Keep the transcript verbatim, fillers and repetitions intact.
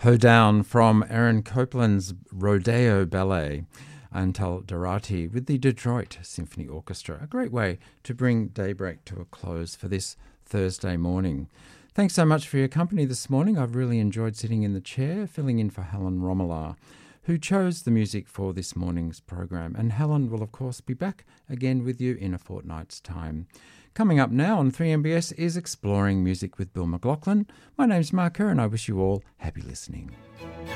Hoedown from Aaron Copland's Rodeo Ballet Antal Dorati with the Detroit Symphony Orchestra. A great way to bring Daybreak to a close for this Thursday morning. Thanks so much for your company this morning. I've really enjoyed sitting in the chair, filling in for Helen Romola, who chose the music for this morning's program. And Helen will, of course, be back again with you in a fortnight's time. Coming up now on three M B S is Exploring Music with Bill McLaughlin. My name's Mark Kerr and I wish you all happy listening.